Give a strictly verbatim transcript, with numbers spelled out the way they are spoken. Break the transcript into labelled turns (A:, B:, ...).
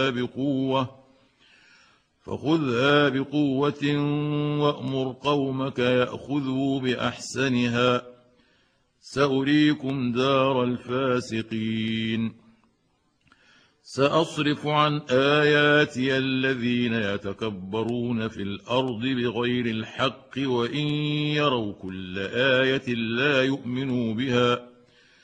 A: بقوة فخذها بقوة وأمر قومك يأخذوا بأحسنها سأريكم دار الفاسقين سأصرف عن آياتي الذين يتكبرون في الأرض بغير الحق وإن يروا كل آية لا يؤمنوا بها